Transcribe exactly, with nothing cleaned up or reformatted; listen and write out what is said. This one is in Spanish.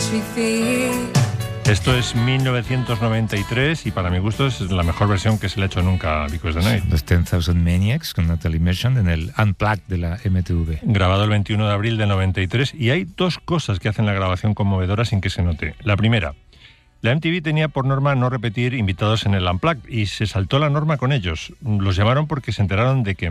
Esto es mil novecientos noventa y tres y para mi gusto es la mejor versión que se le ha hecho nunca a Because the Night. Los ten thousand Maniacs con Natalie Merchant en el Unplugged de la M T V. Grabado el veintiuno de abril de noventa y tres, y hay dos cosas que hacen la grabación conmovedora sin que se note. La primera, la M T V tenía por norma no repetir invitados en el Unplugged y se saltó la norma con ellos. Los llamaron porque se enteraron de que